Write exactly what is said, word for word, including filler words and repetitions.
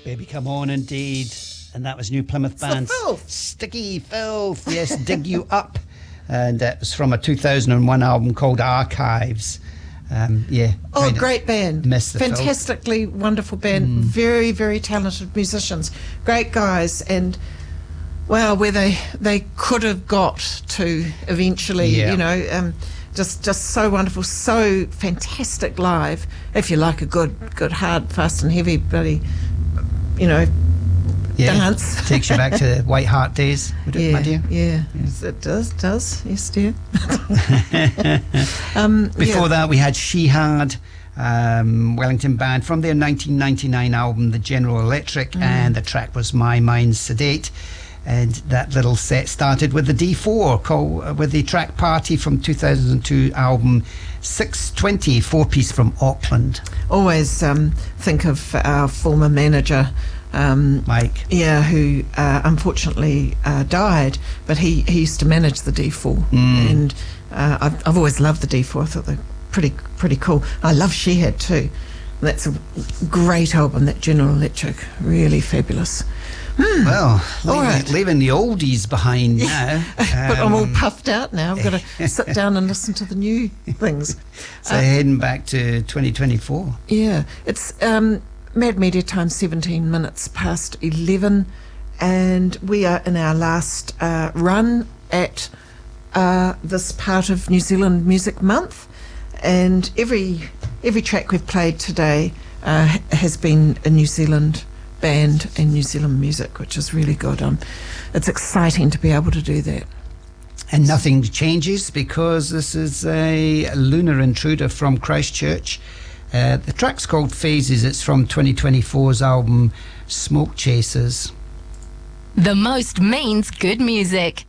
Baby Come On, indeed. And that was New Plymouth It's Band's the Filth. Sticky Filth. Yes, Dig You Up. And it was from a two thousand one album called Archives. Um, yeah. Oh, great band. Miss the Fantastically Filth. wonderful band. Mm. Very, very talented musicians. Great guys. And, wow, where they, they could have got to eventually, Yeah. you know, um, just just so wonderful, so fantastic live. If you like a good, good, hard, fast and heavy, bloody, you know, Yeah. dance. Takes you back to the White Hart days, would it, Yeah, my dear? yeah, yes, it does, does, yes, dear. um, Before yeah. that, we had She Had, um, Wellington Band, from their nineteen ninety-nine album, The General Electric, Mm. and the track was My Mind Sedate. And that little set started with the D four, called, uh, with the track Party from two thousand two album six twenty, four-piece from Auckland. Always um, think of our former manager, um, Mike. yeah, who uh, unfortunately uh, died, but he, he used to manage the D four, Mm. and uh, I've, I've always loved the D four. I thought they're pretty pretty cool. I love She Had too. That's a great album, that General Electric, really fabulous. Hmm. Well, All leaving, right. leaving the oldies behind now. But I'm all um, puffed out now. I've got to sit down and listen to the new things. So Uh, heading back to twenty twenty-four. Yeah, it's um, Mad Media Time, seventeen minutes past eleven, and we are in our last uh, run at uh, this part of New Zealand Music Month, and every every track we've played today uh, has been a New Zealand band and New Zealand music, which is really good. Um, it's exciting to be able to do that. And nothing changes because this is a Lunar Intruder from Christchurch. Uh, the track's called Phases. It's from twenty twenty-four's album Smoke Chasers. The most means good music.